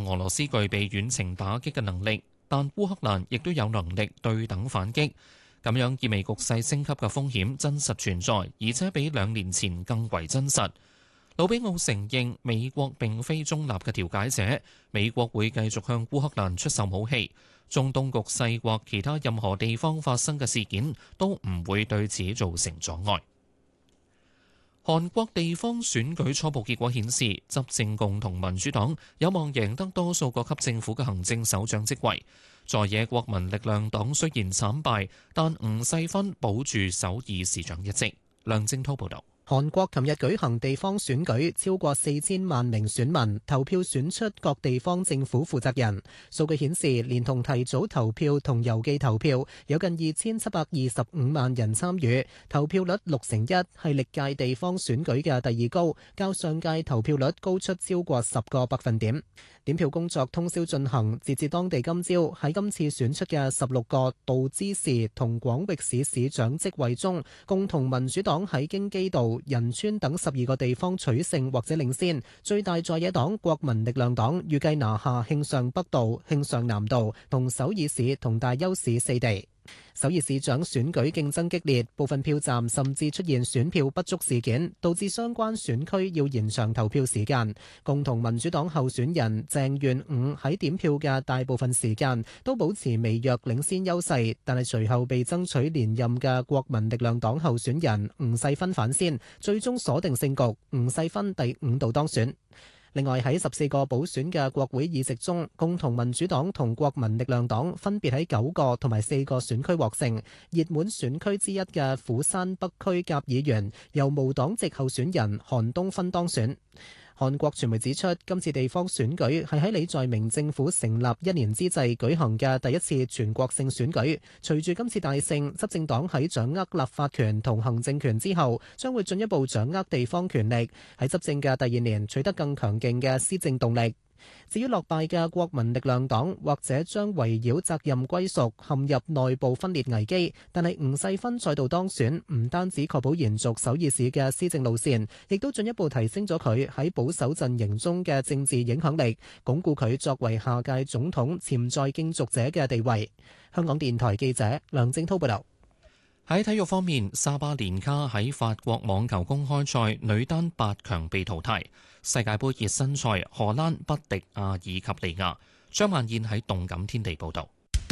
俄羅斯具備遠程打擊嘅能力，但烏克蘭亦都有能力對等反擊。咁樣意味局勢升級嘅風險真實存在，而且比2年前更為真實。魯比奧承認美國並非中立嘅調解者，美國會繼續向烏克蘭出售武器。中東局勢或其他任何地方發生嘅事件都唔會對此造成阻礙。韓國地方選舉初步結果顯示，執政共同民主黨有望贏得多數各級政府嘅行政首長職位。在野國民力量黨雖然慘敗，但吳世勳保住首爾市長一職。梁正濤報道。 韓國琴日舉行地方選舉，超過4000萬名選民投票選出各地方政府負責人。數據顯示，連同提早投票同郵寄投票，有近2725萬人參與，投票率61%，係歷屆地方選舉嘅第二高，較上屆投票率高出超過10個百分點。點票工作通宵進行，截至當地今朝，喺今次選出嘅16個道知事同廣域市市長職位中，共同民主黨喺京畿道、仁川等12個地方取勝或者領先。最大在野黨國民力量黨預計拿下慶尚北道、慶尚南道同首爾市同大邱市4地。首爾市長選舉競爭激烈，部分票站甚至出現選票不足事件，導致相關選區要延長投票時間。共同民主黨候選人鄭元伍喺點票嘅大部分時間都保持微弱領先優勢，但係隨後被爭取連任嘅國民力量黨候選人吳世勳反先，最終鎖定勝局，吳世勳第5度當選。另外喺14個補選嘅國會議席中，共同民主黨同國民力量黨分別喺9個同埋4個選區獲勝。熱門選區之一嘅釜山北區甲議員由無黨籍候選人韓東勳當選。韓國傳媒指出，今次地方選舉係喺李在明政府成立1年之際舉行嘅第一次全國性選舉。隨住今次大勝，執政黨喺掌握立法權同行政權之後，將會進一步掌握地方權力，喺執政嘅第2年取得更強勁嘅施政動力。至於落敗嘅國民力量黨，或者將圍繞責任歸屬陷入內部分裂危機，但係吳世勳再度當選，唔單止確保延續首爾市嘅施政路線，亦都進一步提升咗佢喺保守陣營中嘅政治影響力，鞏固佢作為下屆總統潛在競逐者嘅地位。香港電台記者梁正濤報道。 喺體育方面，沙巴連卡喺法國網球公開賽女單8強被淘汰。世界盃熱身賽，荷蘭不敵阿爾及利亞。張曼燕喺動感天地報道。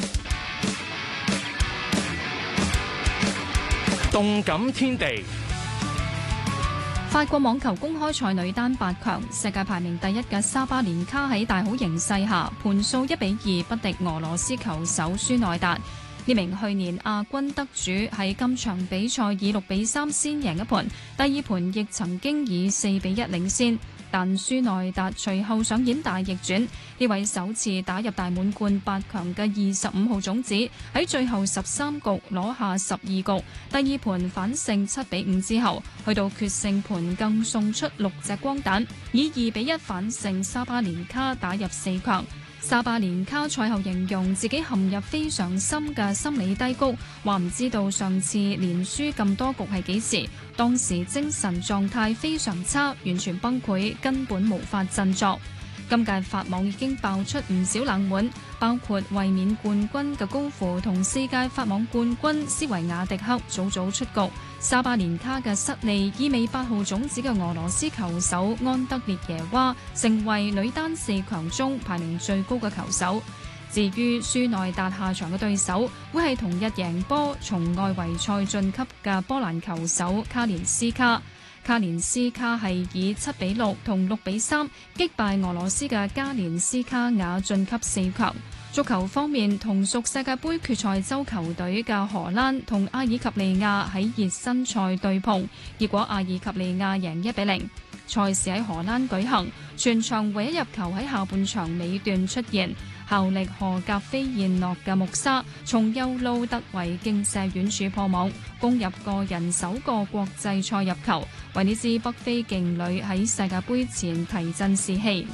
動感天地， 法國網球公開賽女單8強，世界排名第1嘅沙巴連卡喺大好形勢下，盤數1-2不敵俄羅斯球手舒內達。呢名去年亞軍得主喺今場比賽以6-3先贏一盤，第二盤亦曾經以4-1領先，但舒內達隨後上演大逆轉。呢位首次打入大滿貫8強嘅25號種子喺最後13局攞下12局，第二盤反勝7-5之後，去到決勝盤更送出6隻光蛋，以2-1反勝沙巴連卡打入4強。沙巴連卡賽後形容自己陷入非常深嘅心理低谷，話唔知道上次連輸咁多局係幾時，當時精神狀態非常差，完全崩潰，根本無法振作。今屆法網已經爆出唔少冷門，包括衛冕冠軍嘅高芙同4屆法網冠軍斯維亞迪克早早出局。沙巴連卡嘅失利意味8號種子嘅俄羅斯球手安德烈耶娃成為女單4強中排名最高嘅球手。至於舒內達下場嘅對手會係同日贏波從外圍賽晉級嘅波蘭球手卡連斯卡。卡連斯卡係以7-6同6-3擊敗俄羅斯嘅加連斯卡雅晉級4強。足球方面，同屬世界盃決賽周球隊嘅荷蘭同阿爾及利亞喺熱身賽對碰，結果阿爾及利亞贏1-0。賽事喺荷蘭舉行，全場唯一入球喺下半場尾段出現，效力荷甲飛燕諾嘅穆沙從右路突圍勁射遠處破網，攻入個人首個國際賽入球，為呢支北非勁旅喺世界盃前提振士氣。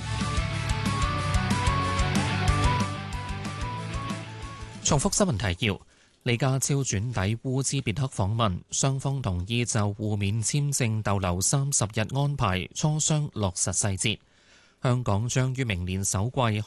重複新聞提要：李家超轉抵烏茲別克訪問，雙方同意就互免簽證逗留30日安排磋商落實細節。香港將於明年首季開